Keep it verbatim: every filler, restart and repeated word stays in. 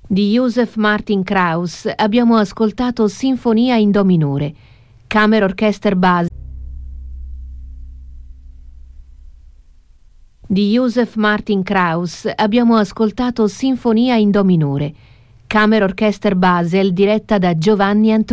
Di Joseph Martin Krauss abbiamo ascoltato Sinfonia in Do minore, Kammerorchester Basel. Di Joseph Martin Krauss abbiamo ascoltato Sinfonia in Do minore, Kammerorchester Basel diretta da Giovanni Antonini.